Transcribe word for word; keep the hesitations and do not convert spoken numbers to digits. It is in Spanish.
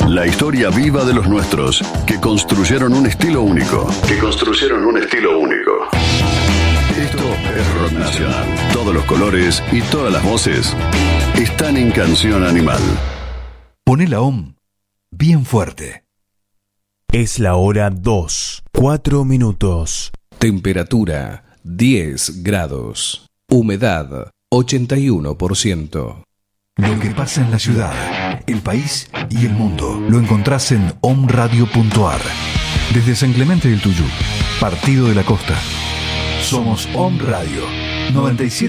La historia viva de los nuestros, que construyeron un estilo único. Que construyeron un estilo único. Esto es Rock Nacional. Todos los colores y todas las voces están en Canción Animal. Poné la O M bien fuerte. Es la hora dos, cuatro minutos. Temperatura diez grados. Humedad ochenta y uno por ciento. Lo que pasa en la ciudad, el país y el mundo lo encontrás en omradio punto ar. Desde San Clemente del Tuyú, Partido de la Costa. Somos Om Radio noventa y siete.